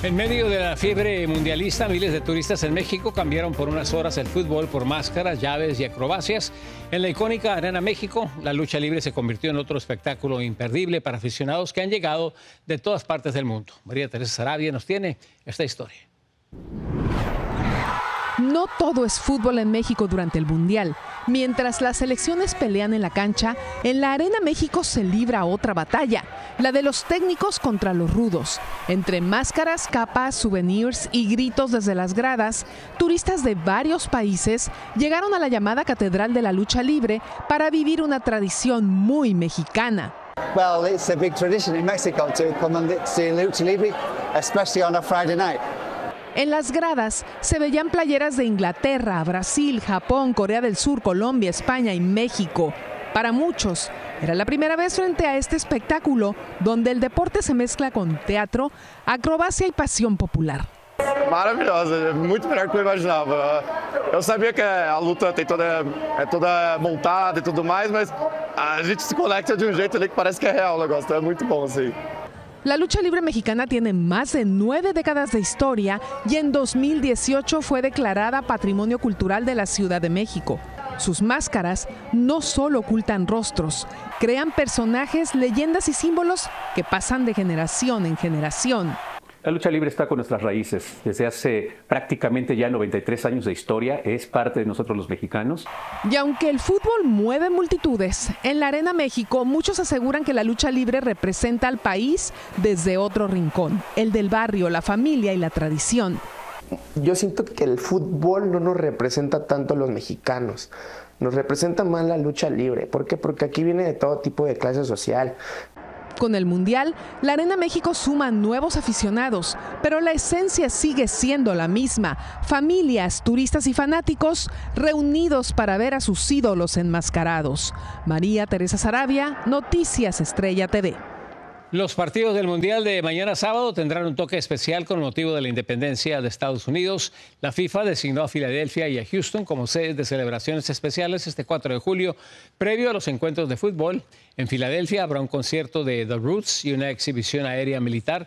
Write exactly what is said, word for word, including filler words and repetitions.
En medio de la fiebre mundialista, miles de turistas en México cambiaron por unas horas el fútbol por máscaras, llaves y acrobacias. En la icónica Arena México, la lucha libre se convirtió en otro espectáculo imperdible para aficionados que han llegado de todas partes del mundo. María Teresa Sarabia nos tiene esta historia. No todo es fútbol en México durante el Mundial. Mientras las selecciones pelean en la cancha, en la Arena México se libra otra batalla, la de los técnicos contra los rudos. Entre máscaras, capas, souvenirs y gritos desde las gradas, turistas de varios países llegaron a la llamada Catedral de la Lucha Libre para vivir una tradición muy mexicana. Well, it's a big tradition in Mexico to come and see lucha libre, especially on a Friday night. En las gradas se veían playeras de Inglaterra, Brasil, Japón, Corea del Sur, Colombia, España y México. Para muchos, era la primera vez frente a este espectáculo donde el deporte se mezcla con teatro, acrobacia y pasión popular. Maravilhosa, muito melhor que eu imaginava. Eu sabia que a luta tem toda, é toda montada e tudo mais, mas a gente se conecta de um jeito ali que parece que é real o negócio, é muito bom assim. La lucha libre mexicana tiene más de nueve décadas de historia y en dos mil dieciocho fue declarada Patrimonio Cultural de la Ciudad de México. Sus máscaras no solo ocultan rostros, crean personajes, leyendas y símbolos que pasan de generación en generación. La lucha libre está con nuestras raíces. Desde hace prácticamente ya noventa y tres años de historia, es parte de nosotros los mexicanos. Y aunque el fútbol mueve multitudes, en la Arena México muchos aseguran que la lucha libre representa al país desde otro rincón, el del barrio, la familia y la tradición. Yo siento que el fútbol no nos representa tanto a los mexicanos, nos representa más la lucha libre. ¿Por qué? Porque aquí viene de todo tipo de clase social. Con el Mundial, la Arena México suma nuevos aficionados, pero la esencia sigue siendo la misma. Familias, turistas y fanáticos reunidos para ver a sus ídolos enmascarados. María Teresa Sarabia, Noticias Estrella T V. Los partidos del Mundial de mañana sábado tendrán un toque especial con motivo de la independencia de Estados Unidos. La FIFA designó a Filadelfia y a Houston como sedes de celebraciones especiales este cuatro de julio, previo a los encuentros de fútbol. En Filadelfia habrá un concierto de The Roots y una exhibición aérea militar